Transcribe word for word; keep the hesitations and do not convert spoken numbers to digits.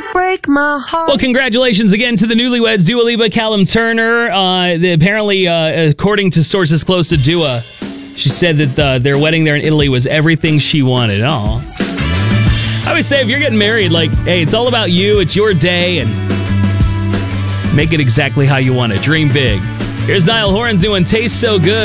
break my heart. Well, congratulations again to the newlyweds, Dua Lipa, Callum Turner. Uh, the, apparently, uh, according to sources close to Dua, she said that uh, their wedding there in Italy was everything she wanted. Aw. I always say, if you're getting married, like, hey, it's all about you. It's your day, and make it exactly how you want it. Dream big. Here's Niall Horan's new one, Tastes So Good.